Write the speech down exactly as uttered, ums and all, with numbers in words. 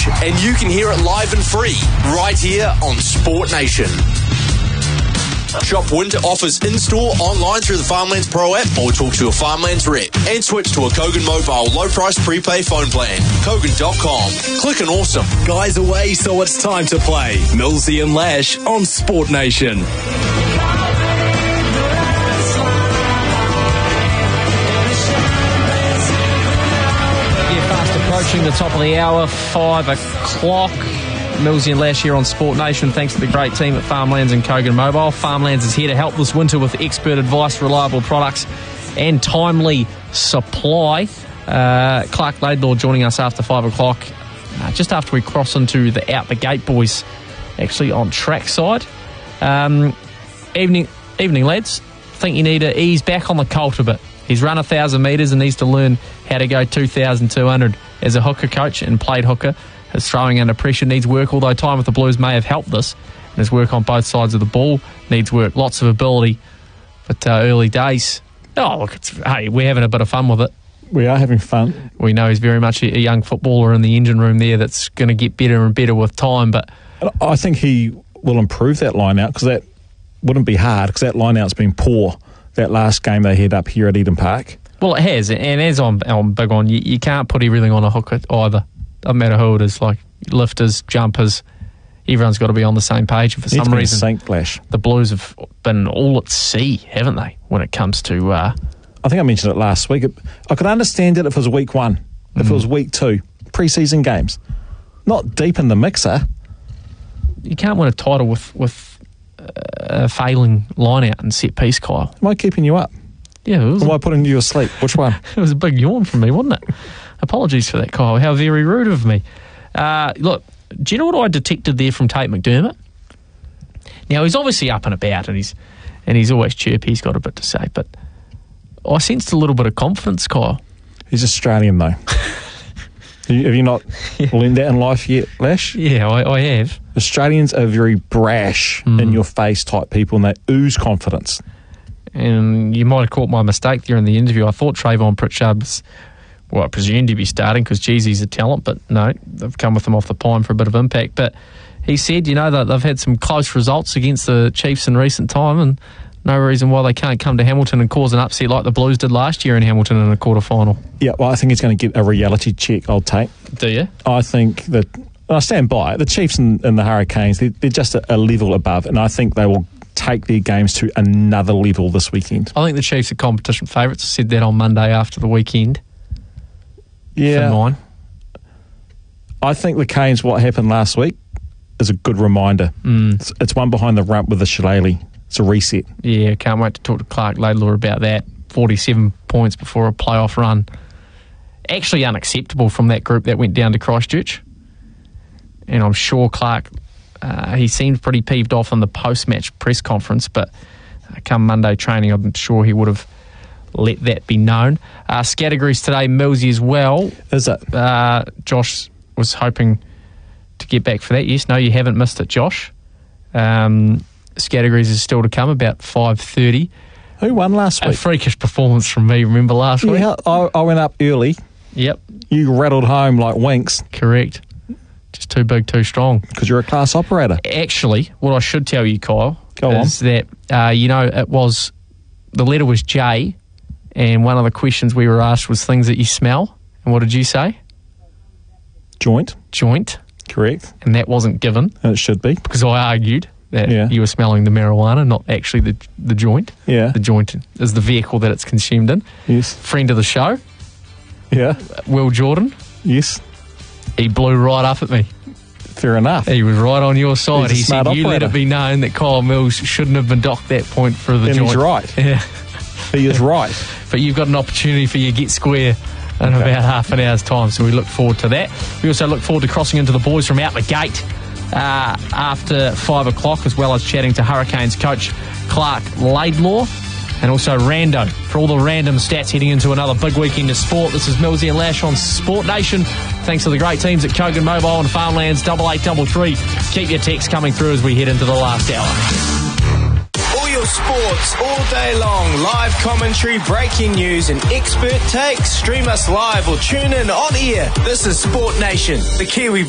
and you can hear it live and free right here on Sport Nation. Shop winter offers in-store, online through the Farmlands Pro app, or talk to a Farmlands rep. And switch to a Kogan Mobile low-price prepay phone plan. Kogan dot com. Click and awesome. Guys away, so it's time to play. Millsy and Lash on Sport Nation. Approaching the top of the hour, five o'clock. Millsy and Lash here on Sport Nation. Thanks to the great team at Farmlands and Kogan Mobile. Farmlands is here to help this winter with expert advice, reliable products and timely supply. Uh, Clark Laidlaw joining us after five o'clock, uh, just after we cross into the Out the Gate boys, actually on trackside. Um, evening, evening lads. Think you need to ease back on the colt a bit. He's run one thousand metres and needs to learn how to go two thousand two hundred. As a hooker coach and played hooker, his throwing under pressure needs work, although time with the Blues may have helped this. And his work on both sides of the ball needs work. Lots of ability, but uh, early days. Oh, look, it's, hey, we're having a bit of fun with it. We are having fun. We know he's very much a, a young footballer in the engine room there that's going to get better and better with time. But I think he will improve that line out, because that wouldn't be hard, because that line out's been poor that last game they had up here at Eden Park. Well, it has, and as I'm, I'm big on, you, you can't put everything on a hook either. Doesn't matter who it is, like lifters, jumpers, everyone's got to be on the same page. And for some reason, Saint Lash. The Blues have been all at sea, haven't they, when it comes to... Uh, I think I mentioned it last week. I could understand it if it was week one, if mm. it was week two, pre-season games. Not deep in the mixer. You can't win a title with, with a failing line-out and set-piece, Kyle. Am I keeping you up? Yeah, it was. Am I putting you asleep? Which one? It was a big yawn from me, wasn't it? Apologies for that, Kyle. How very rude of me. Uh, look, do you know what I detected there from Tate McDermott? Now, he's obviously up and about, and he's and he's always chirpy. He's got a bit to say, but I sensed a little bit of confidence, Kyle. He's Australian, though. Have you not yeah. learned that in life yet, Lash? Yeah, I, I have. Australians are very brash, mm. in-your-face type people, and they ooze confidence. And you might have caught my mistake there in the interview. I thought Trayvon Pritchard was, well, I presumed he'd be starting because, geez, he's a talent, but no, they've come with him off the pine for a bit of impact. But he said, you know, that they've had some close results against the Chiefs in recent time, and no reason why they can't come to Hamilton and cause an upset like the Blues did last year in Hamilton in a quarter-final. Yeah, well, I think he's going to get a reality check, I'll take. Do you? I think that, and I stand by it, the Chiefs and, and the Hurricanes, they're, they're just a, a level above, and I think they will take their games to another level this weekend. I think the Chiefs are competition favourites. I said that on Monday after the weekend. Yeah. For mine. I think the Canes, what happened last week, is a good reminder. Mm. It's, it's one behind the rump with the shillelagh. It's a reset. Yeah, can't wait to talk to Clark Laidlaw about that. forty-seven points before a playoff run. Actually unacceptable from that group that went down to Christchurch. And I'm sure Clark... Uh, he seemed pretty peeved off in the post-match press conference, but uh, come Monday training, I'm sure he would have let that be known. Uh, Scattergories today, Millsy as well. Is it? Uh, Josh was hoping to get back for that. Yes, no, you haven't missed it, Josh. Um, Scattergories is still to come, about five thirty. Who won last week? A freakish performance from me, remember last yeah, week? Yeah, I, I went up early. Yep. You rattled home like Winks. Correct. Just too big, too strong. Because you're a class operator. Actually, what I should tell you, Kyle, Go is on. that, uh, you know, it was, the letter was J, and one of the questions we were asked was things that you smell. And what did you say? Joint. Joint. Correct. And that wasn't given. And it should be. Because I argued that yeah. you were smelling the marijuana, not actually the the joint. Yeah. The joint is the vehicle that it's consumed in. Yes. Friend of the show. Yeah. Will Jordan. Yes. He blew right up at me. Fair enough. He was right on your side. He said, operator. You let it be known that Kyle Mills shouldn't have been docked that point for the and joint. He's right. Yeah. He is right. But you've got an opportunity for your Get Square in okay. about half an hour's time, so we look forward to that. We also look forward to crossing into the boys from out the gate uh, after five o'clock, as well as chatting to Hurricanes coach Clark Laidlaw. And also Rando, for all the random stats heading into another big weekend of sport. This is Millsy and Lash on Sport Nation. Thanks to the great teams at Kogan Mobile and Farmlands, double eight double three. Keep your texts coming through as we head into the last hour. All your sports, all day long. Live commentary, breaking news, and expert takes. Stream us live or tune in on air. This is Sport Nation, the Kiwi